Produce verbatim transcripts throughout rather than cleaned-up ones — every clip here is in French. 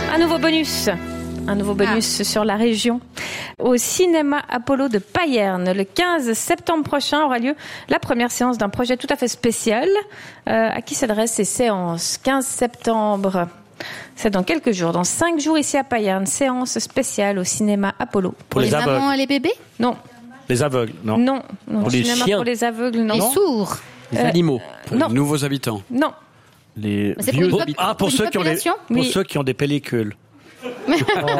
Un nouveau bonus. Un nouveau bonus ah. sur la région. Au cinéma Apollo de Payerne, le quinze septembre prochain aura lieu la première séance d'un projet tout à fait spécial. Euh, à qui s'adressent ces séances ? quinze septembre. C'est dans quelques jours, dans cinq jours ici à Payerne, séance spéciale au cinéma Apollo. Pour, pour les, les mamans et les bébés ? Non. Les aveugles, non. Non, non. Pour les cinéma chiens. Pour les aveugles, non. Les sourds. Les euh, animaux. Pour non. les nouveaux habitants. Non. Les c'est vieux pour habitants. Ah, pour, ceux qui, ont des, pour oui. ceux qui ont des pellicules. Oui,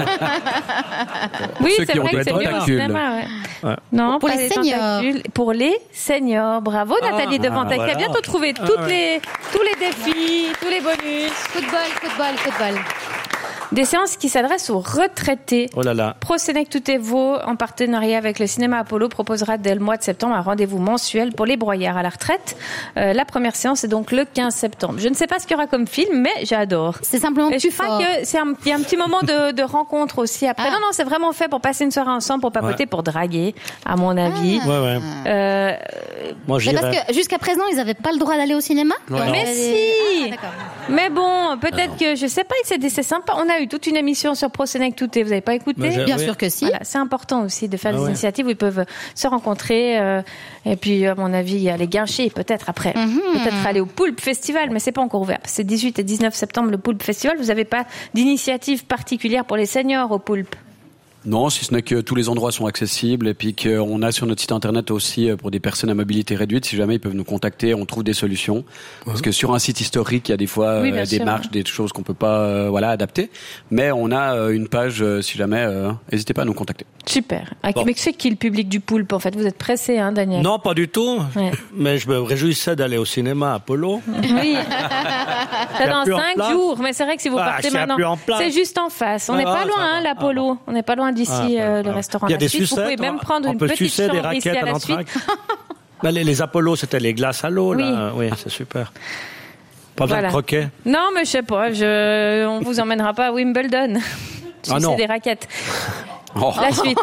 ceux c'est qui vrai ont que c'est mieux au cinéma. Ouais. Ouais. Non, pour pas les, les seniors. Pour les seniors. Bravo ah, Nathalie Devantec, qui voilà. a bientôt trouvé toutes ah, ouais. les, tous les défis, tous les bonus. Football, football, football. Des séances qui s'adressent aux retraités. Oh là là. Prosenec Tout-Est-Vaud, en partenariat avec le cinéma Apollo, proposera dès le mois de septembre un rendez-vous mensuel pour les broyards à la retraite. Euh, la première séance est donc le quinze septembre. Je ne sais pas ce qu'il y aura comme film, mais j'adore. C'est simplement Et plus je crois que c'est un, il y a un petit moment de, de rencontre aussi après. Ah. Non, non, c'est vraiment fait pour passer une soirée ensemble, pour papoter, ouais. pour draguer, à mon avis. Ah. Ouais, ouais. Euh, Moi, j'irais. Mais parce que jusqu'à présent, ils n'avaient pas le droit d'aller au cinéma. Ouais. Mais si. Ah, mais bon, peut-être Alors. que je sais pas. C'est, c'est sympa. On a eu toute une émission sur Prosenec Tout-Est. Vous n'avez pas écouté ? Bien sûr que si. Voilà, c'est important aussi de faire ah, des ouais. initiatives où ils peuvent se rencontrer. Euh, et puis, à mon avis, aller guincher peut-être après. Mm-hmm. Peut-être aller au Poulpe Festival, mais c'est pas encore ouvert. C'est dix-huit et dix-neuf septembre le Poulpe Festival. Vous n'avez pas d'initiative particulière pour les seniors au Poulpe ? Non, si ce n'est que tous les endroits sont accessibles et puis qu'on a sur notre site internet aussi pour des personnes à mobilité réduite, si jamais ils peuvent nous contacter, on trouve des solutions. Ouais. Parce que sur un site historique, il y a des fois oui, euh, des sûr, marches, ouais. des choses qu'on peut pas euh, voilà adapter. Mais on a euh, une page, euh, si jamais, euh, n'hésitez pas à nous contacter. Super. Bon. Mais c'est qui le public du Poulpe en fait ? Vous êtes pressé, hein, Daniel ? Non, pas du tout. Ouais. Mais je me réjouissais d'aller au cinéma Apollo. Oui. C'est dans cinq jours. Mais c'est vrai que si vous ah, partez maintenant, c'est juste en face. On n'est ah, pas loin, hein, l'Apollo. Ah, on n'est pas loin d'ici ah, euh, le restaurant. Il y a des suite. sucettes. Vous pouvez même prendre on une peut petite sucer des chambre ici raquettes à la à suite. Ben, les, les Apollos, c'était les glaces à l'eau, oui. là. Oui, c'est super. Pas besoin voilà. de croquer. Non, mais je sais pas. Je... On vous emmènera pas à Wimbledon. Sucer ah non. des raquettes. Oh. La suite.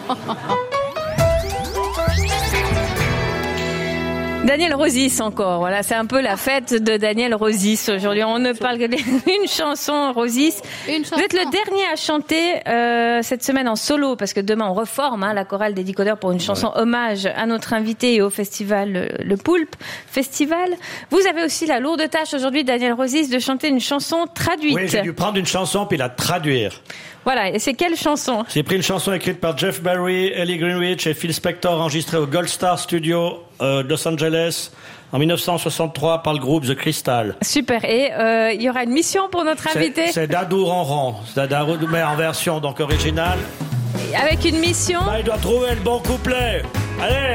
Daniel Rosis encore, voilà, c'est un peu la fête de Daniel Rosis aujourd'hui. On ne parle que d'une chanson, Rosis. Une chanson. Vous êtes le dernier à chanter euh, cette semaine en solo, parce que demain on reforme hein, la chorale des Décodeurs pour une chanson ouais. hommage à notre invité et au festival Le, le Poulpe Festival. Vous avez aussi la lourde tâche aujourd'hui, Daniel Rosis, de chanter une chanson traduite. Oui, j'ai dû prendre une chanson puis la traduire. Voilà, et c'est quelle chanson ? J'ai pris une chanson écrite par Jeff Barry, Ellie Greenwich et Phil Spector, enregistrée au Gold Star Studio euh, de Los Angeles en dix-neuf cent soixante-trois par le groupe The Crystal. Super, et euh, il y aura une mission pour notre c'est, invité. C'est Dadou Ronron, c'est Dadou, mais en version donc originale. Avec une mission. Bah, il doit trouver le bon couplet. Allez.